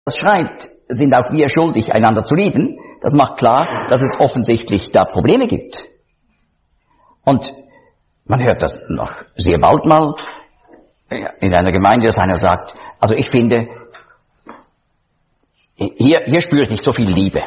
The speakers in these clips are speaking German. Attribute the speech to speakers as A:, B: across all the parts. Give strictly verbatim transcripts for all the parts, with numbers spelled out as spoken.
A: schreibt, sind auch wir schuldig, einander zu lieben, das macht klar, dass es offensichtlich da Probleme gibt. Und man hört das noch sehr bald mal in einer Gemeinde, dass einer sagt, also ich finde, hier, hier spüre ich nicht so viel Liebe.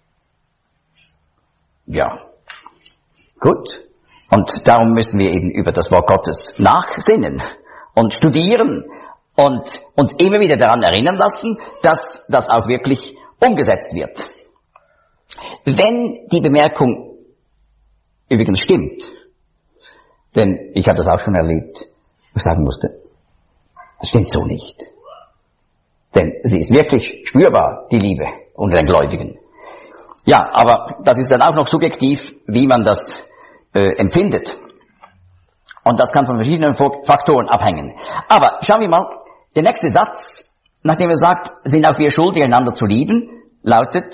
A: Ja, gut. Und darum müssen wir eben über das Wort Gottes nachsinnen und studieren und uns immer wieder daran erinnern lassen, dass das auch wirklich umgesetzt wird. Wenn die Bemerkung übrigens stimmt, denn ich habe das auch schon erlebt, wo ich sagen musste, das stimmt so nicht. Denn sie ist wirklich spürbar, die Liebe unter den Gläubigen. Ja, aber das ist dann auch noch subjektiv, wie man das äh, empfindet. Und das kann von verschiedenen Faktoren abhängen. Aber schauen wir mal, der nächste Satz, nachdem er sagt, sind auch wir schuldig, einander zu lieben, lautet,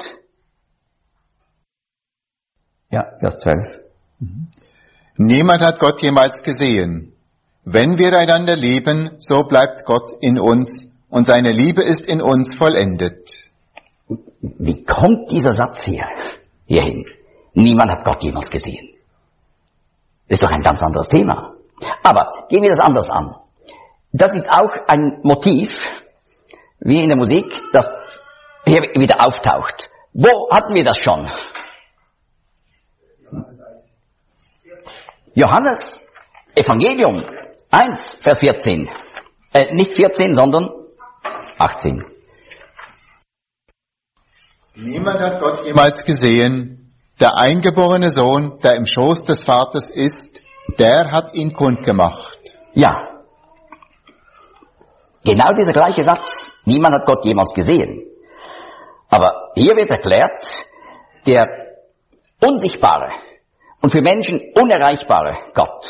A: ja, Vers zwölf.
B: Mhm. Niemand hat Gott jemals gesehen. Wenn wir einander lieben, so bleibt Gott in uns und seine Liebe ist in uns vollendet.
A: Wie kommt dieser Satz hier, hierhin? Niemand hat Gott jemals gesehen. Das ist doch ein ganz anderes Thema. Aber gehen wir das anders an. Das ist auch ein Motiv, wie in der Musik, das hier wieder auftaucht. Wo hatten wir das schon? Johannes, Evangelium, eins, Vers vierzehn. Äh, nicht vierzehn, sondern achtzehn.
B: Niemand hat Gott jemals gesehen. Der eingeborene Sohn, der im Schoß des Vaters ist, der hat ihn kundgemacht.
A: Ja. Genau dieser gleiche Satz. Niemand hat Gott jemals gesehen. Aber hier wird erklärt, der unsichtbare und für Menschen unerreichbare Gott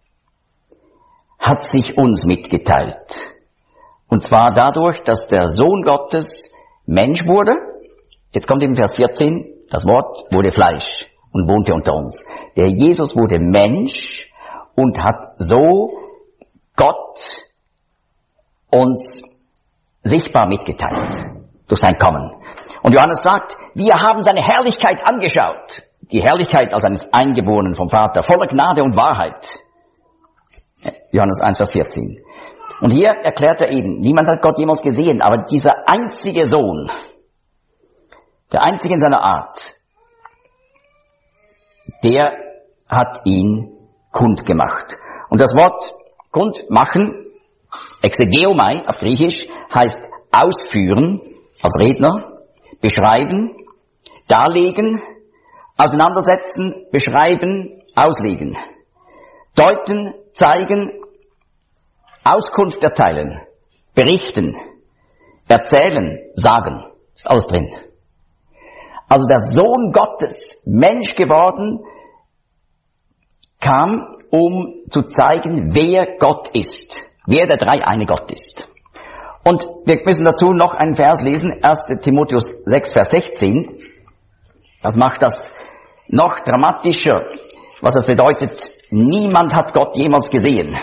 A: hat sich uns mitgeteilt. Und zwar dadurch, dass der Sohn Gottes Mensch wurde. Jetzt kommt eben Vers vierzehn, das Wort wurde Fleisch und wohnte unter uns. Der Jesus wurde Mensch und hat so Gott uns sichtbar mitgeteilt durch sein Kommen. Und Johannes sagt, wir haben seine Herrlichkeit angeschaut. Die Herrlichkeit als eines Eingeborenen vom Vater, voller Gnade und Wahrheit. Johannes eins, Vers vierzehn. Und hier erklärt er eben, niemand hat Gott jemals gesehen, aber dieser einzige Sohn, der einzige in seiner Art, der hat ihn kundgemacht. Und das Wort kundmachen, exegeomai auf Griechisch, heißt ausführen, als Redner, beschreiben, darlegen, auseinandersetzen, beschreiben, auslegen, deuten, zeigen, Auskunft erteilen, berichten, erzählen, sagen, ist alles drin. Also der Sohn Gottes, Mensch geworden, kam, um zu zeigen, wer Gott ist, wer der dreieine Gott ist. Und wir müssen dazu noch einen Vers lesen, erster Timotheus sechs, Vers sechzehn. Das macht das noch dramatischer, was das bedeutet, niemand hat Gott jemals gesehen.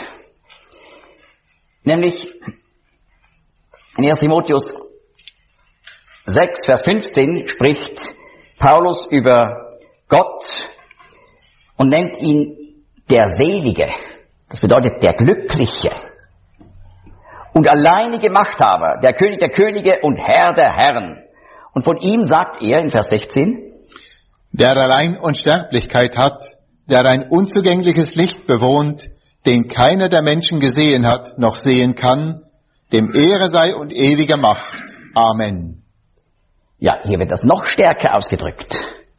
A: Nämlich in erster Timotheus sechs, Vers fünfzehn spricht Paulus über Gott und nennt ihn der Selige. Das bedeutet der Glückliche und alleinige Machthaber, der König der Könige und Herr der Herren. Und von ihm sagt er in Vers sechzehn,
B: der allein Unsterblichkeit hat, der ein unzugängliches Licht bewohnt, den keiner der Menschen gesehen hat, noch sehen kann, dem Ehre sei und ewige Macht. Amen.
A: Ja, hier wird das noch stärker ausgedrückt.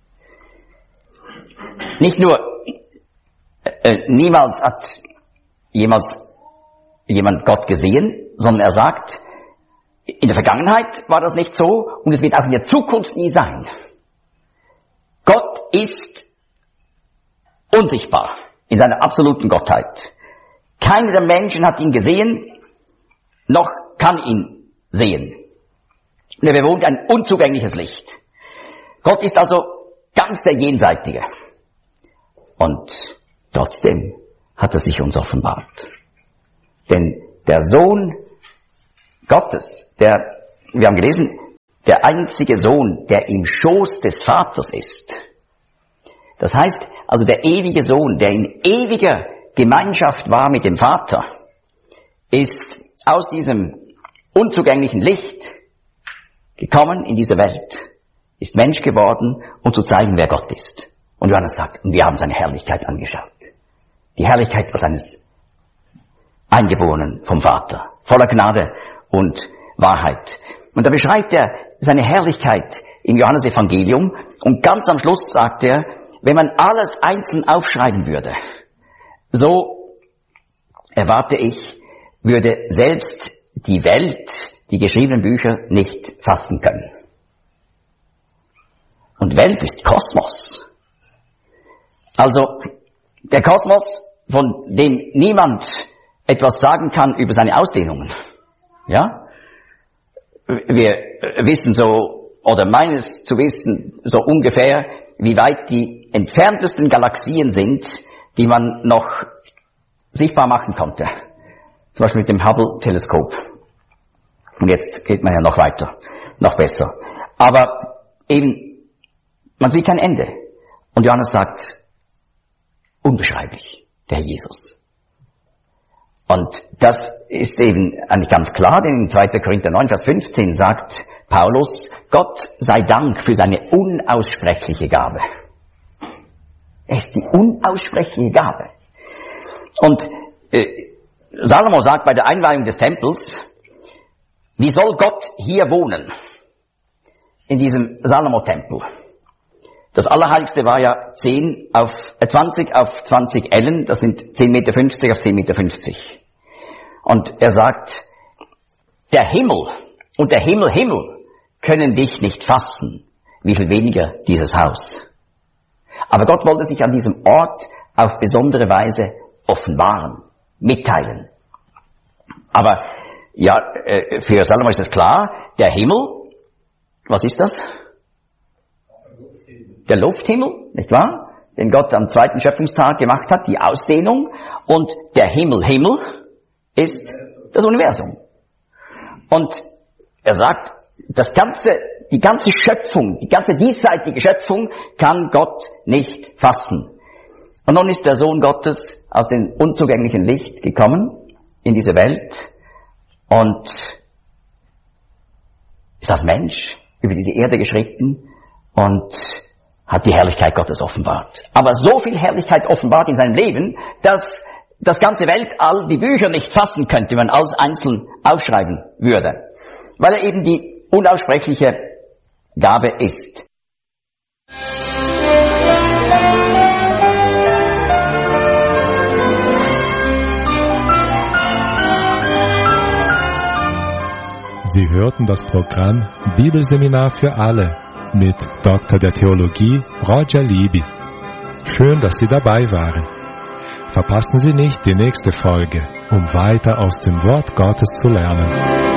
A: Nicht nur, äh, niemals hat jemals jemand Gott gesehen, sondern er sagt, in der Vergangenheit war das nicht so und es wird auch in der Zukunft nie sein. Gott ist unsichtbar in seiner absoluten Gottheit. Keiner der Menschen hat ihn gesehen, noch kann ihn sehen. Und er bewohnt ein unzugängliches Licht. Gott ist also ganz der Jenseitige. Und trotzdem hat er sich uns offenbart. Denn der Sohn Gottes, der, wir haben gelesen, der einzige Sohn, der im Schoß des Vaters ist. Das heißt, also der ewige Sohn, der in ewiger Gemeinschaft war mit dem Vater, ist aus diesem unzugänglichen Licht gekommen in diese Welt, ist Mensch geworden, um zu zeigen, wer Gott ist. Und Johannes sagt, und wir haben seine Herrlichkeit angeschaut. Die Herrlichkeit seines Eingeborenen vom Vater, voller Gnade und Wahrheit. Und da beschreibt er seine Herrlichkeit im Johannesevangelium und ganz am Schluss sagt er, wenn man alles einzeln aufschreiben würde, so erwarte ich, würde selbst die Welt die geschriebenen Bücher nicht fassen können. Und Welt ist Kosmos. Also der Kosmos, von dem niemand etwas sagen kann über seine Ausdehnungen. Ja? Wir wissen so, oder meinen es zu wissen, so ungefähr, wie weit die entferntesten Galaxien sind, die man noch sichtbar machen konnte. Zum Beispiel mit dem Hubble-Teleskop. Und jetzt geht man ja noch weiter, noch besser. Aber eben, man sieht kein Ende. Und Johannes sagt, unbeschreiblich, der Herr Jesus. Und das ist eben eigentlich ganz klar, denn in zweiter Korinther neun, Vers fünfzehn sagt Paulus, Gott sei Dank für seine unaussprechliche Gabe. Er ist die unaussprechliche Gabe. Und äh, Salomo sagt bei der Einweihung des Tempels, wie soll Gott hier wohnen? In diesem Salomo-Tempel. Das Allerheiligste war ja zehn auf, äh, zwanzig auf zwanzig Ellen, das sind zehn Meter fünfzig auf zehn Meter fünfzig. Und er sagt, der Himmel und der Himmel, Himmel können dich nicht fassen, wie viel weniger dieses Haus. Aber Gott wollte sich an diesem Ort auf besondere Weise offenbaren, mitteilen. Aber ja, für Salomo ist es klar, der Himmel, was ist das? Der Lufthimmel, nicht wahr? Den Gott am zweiten Schöpfungstag gemacht hat, die Ausdehnung. Und der Himmel, Himmel ist das Universum. Und er sagt, das ganze, die ganze Schöpfung, die ganze diesseitige Schöpfung kann Gott nicht fassen. Und nun ist der Sohn Gottes aus dem unzugänglichen Licht gekommen in diese Welt und ist als Mensch über diese Erde geschritten und hat die Herrlichkeit Gottes offenbart. Aber so viel Herrlichkeit offenbart in seinem Leben, dass das ganze Weltall die Bücher nicht fassen könnte, wenn man alles einzeln aufschreiben würde. Weil er eben die unaussprechliche Gabe ist.
C: Sie hörten das Programm Bibelseminar für alle mit Doktor der Theologie Roger Libby. Schön, dass Sie dabei waren. Verpassen Sie nicht die nächste Folge, um weiter aus dem Wort Gottes zu lernen.